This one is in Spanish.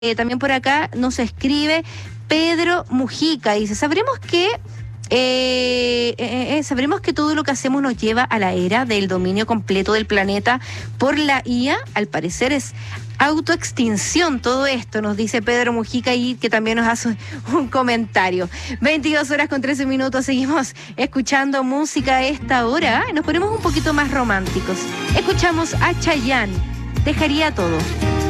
También por acá nos escribe Pedro Mujica, dice, sabremos que todo lo que hacemos nos lleva a la era del dominio completo del planeta por la IA. Al parecer es autoextinción todo esto, nos dice Pedro Mujica, y que también nos hace un comentario. 22 horas con 13 minutos, seguimos escuchando música a esta hora y nos ponemos un poquito más románticos. Escuchamos a Chayanne, Dejaría Todo.